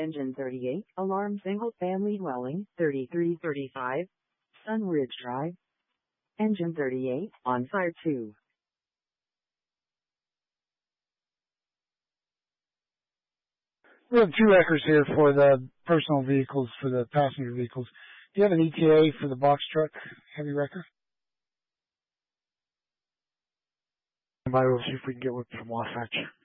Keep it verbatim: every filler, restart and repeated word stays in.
Engine thirty-eight, alarm single family dwelling, thirty-three thirty-five, Sunridge Drive. Engine thirty-eight, on fire two. We have two records here for the personal vehicles, for the passenger vehicles. Do you have an E T A for the box truck heavy record? We'll see if we can get one from Wasatch.